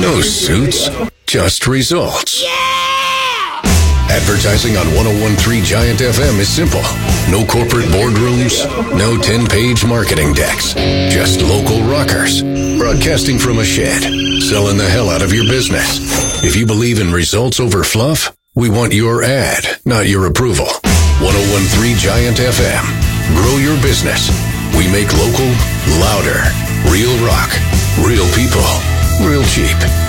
No suits, just results. Advertising on 101.3 Giant FM is simple. No corporate boardrooms, no 10-page marketing decks. Just local rockers, broadcasting from a shed, selling the hell out of your business. If you believe in results over fluff, we want your ad, not your approval. 101.3 Giant FM. Grow your business. We make local louder. Real rock, real people, real cheap.